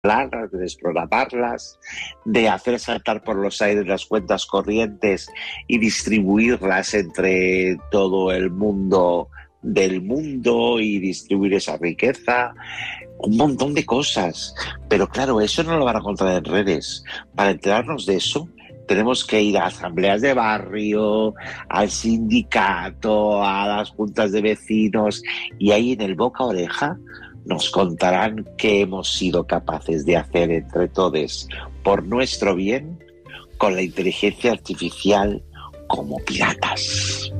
de desprogramarlas, de hacer saltar por los aires las cuentas corrientes y distribuirlas entre todo el mundo del mundo y distribuir esa riqueza, un montón de cosas. Pero claro, eso no lo van a encontrar en redes. Para enterarnos de eso, tenemos que ir a asambleas de barrio, al sindicato, a las juntas de vecinos, y ahí en el boca a oreja nos contarán qué hemos sido capaces de hacer entre todos por nuestro bien con la inteligencia artificial como piratas.